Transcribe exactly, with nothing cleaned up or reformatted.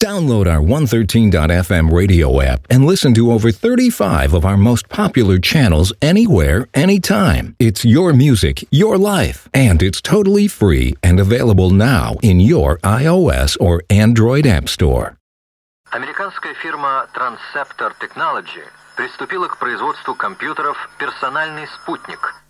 Download our one thirteen dot f m radio app and listen to over thirty-five of our most popular channels anywhere, anytime. It's your music, your life, and it's totally free and available now in your iOS or Android App Store. Американская фирма Transceptor Technology приступила к производству компьютеров «Персональный спутник»,